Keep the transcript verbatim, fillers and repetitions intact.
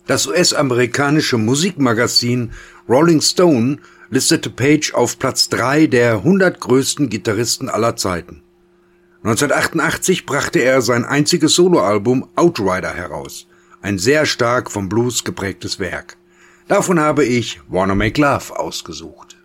Das U S-amerikanische Musikmagazin Rolling Stone listete Page auf Platz drei der hundert größten Gitarristen aller Zeiten. neunzehnhundertachtundachtzig brachte er sein einziges Soloalbum Outrider heraus, ein sehr stark vom Blues geprägtes Werk. Davon habe ich Wanna Make Love ausgesucht.